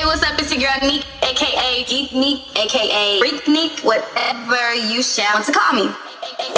what's up? It's your girl Neek, aka Geek Neek, aka Freak Neek, whatever you shall want to call me.